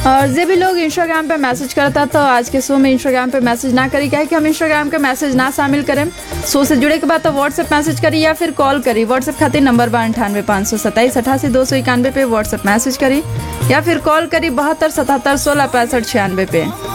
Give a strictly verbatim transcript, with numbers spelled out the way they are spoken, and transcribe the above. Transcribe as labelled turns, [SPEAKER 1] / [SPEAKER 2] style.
[SPEAKER 1] और जे भी लोग इंस्टाग्राम पे मैसेज करता तो आज के शो में इंस्टाग्राम पे मैसेज ना करी, क्या कि हम इंस्टाग्राम के मैसेज ना शामिल करें। शो से जुड़े के बाद तो व्हाट्सएप मैसेज करी या फिर कॉल करी। व्हाट्सएप खातिर नंबर बा अंठानवे पाँच सौ सत्ताईस अठासी दो सौ इक्यानवे पे व्हाट्सएप मैसेज करी या फिर कॉल करी बहत्तर सतहत्तर सोलह पैंसठ छियानवे पे।